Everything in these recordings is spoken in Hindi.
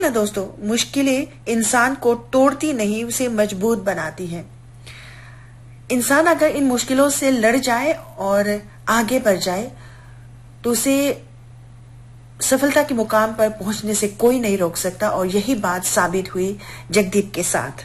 ना दोस्तों, मुश्किलें इंसान को तोड़ती नहीं, उसे मजबूत बनाती हैं। इंसान अगर इन मुश्किलों से लड़ जाए और आगे बढ़ जाए तो उसे सफलता के मुकाम पर पहुंचने से कोई नहीं रोक सकता। और यही बात साबित हुई जगदीप के साथ।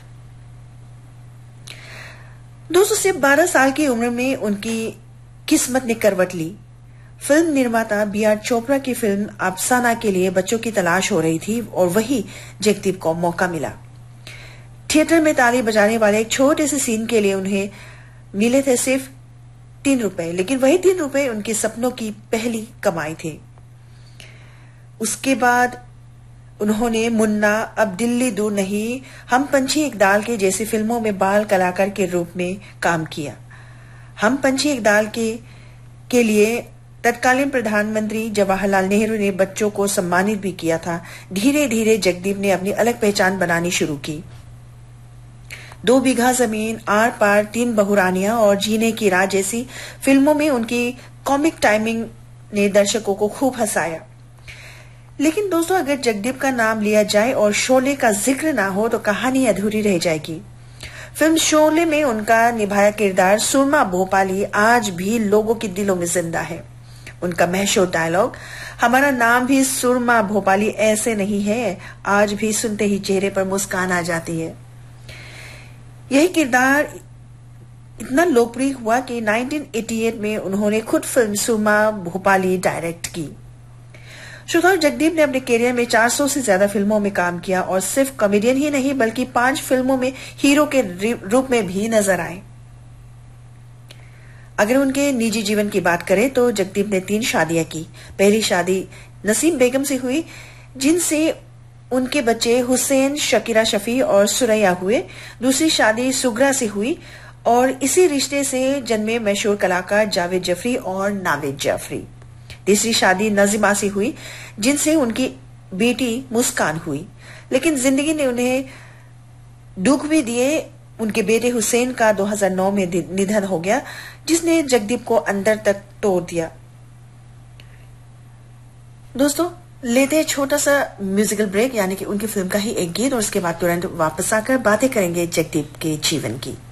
दोस्तों, सिर्फ 12 साल की उम्र में उनकी किस्मत ने करवट ली। फिल्म निर्माता B.R. चोपड़ा की फिल्म अफसाना के लिए बच्चों की तलाश हो रही थी और वही जगदीप को मौका मिला। थिएटर में ताली बजाने वाले एक छोटे से सीन के लिए उन्हें मिले थे सिर्फ 3 रुपए, लेकिन वही 3 रुपए उनके सपनों की पहली कमाई थे। उसके बाद उन्होंने मुन्ना, अब दिल्ली दूर नहीं, हम पंछी एक दाल के जैसी फिल्मों में बाल कलाकार के रूप में काम किया। हम पंछी एक दाल के लिए तत्कालीन प्रधानमंत्री जवाहरलाल नेहरू ने बच्चों को सम्मानित भी किया था। धीरे धीरे जगदीप ने अपनी अलग पहचान बनानी शुरू की। 2 बीघा जमीन, आर पार, 3 बहुरानियां और जीने की राह जैसी फिल्मों में उनकी कॉमिक टाइमिंग ने दर्शकों को खूब हंसाया। लेकिन दोस्तों, अगर जगदीप का नाम लिया जाए और शोले का जिक्र ना हो तो कहानी अधूरी रह जाएगी। फिल्म शोले में उनका निभाया किरदार सुरमा भोपाली आज भी लोगों के दिलों में जिंदा है। उनका मशहूर डायलॉग, हमारा नाम भी सुरमा भोपाली ऐसे नहीं है, आज भी सुनते ही चेहरे पर मुस्कान आ जाती है। यही किरदार इतना लोकप्रिय हुआ कि 1988 में उन्होंने खुद फिल्म सुरमा भोपाली डायरेक्ट की। श्रोताओं, जगदीप ने अपने करियर में 400 से ज्यादा फिल्मों में काम किया और सिर्फ कॉमेडियन ही नहीं बल्कि 5 फिल्मों में हीरो के रूप में भी नजर आए। अगर उनके निजी जीवन की बात करें तो जगदीप ने 3 शादियां की। पहली शादी नसीम बेगम से हुई, जिनसे उनके बच्चे हुसैन, शकीरा शफी और सुरैया हुए। दूसरी शादी सुगरा से हुई और इसी रिश्ते से जन्मे मशहूर कलाकार जावेद जफरी और नावेद जाफरी। तीसरी शादी नजीमा से हुई, जिनसे उनकी बेटी मुस्कान हुई। लेकिन जिंदगी ने उन्हें दुख भी दिए। उनके बेटे हुसैन का 2009 में निधन हो गया, जिसने जगदीप को अंदर तक तोड़ दिया। दोस्तों, लेते हैं छोटा सा म्यूजिकल ब्रेक, यानी कि उनकी फिल्म का ही एक गीत, और उसके बाद तुरंत वापस आकर बातें करेंगे जगदीप के जीवन की।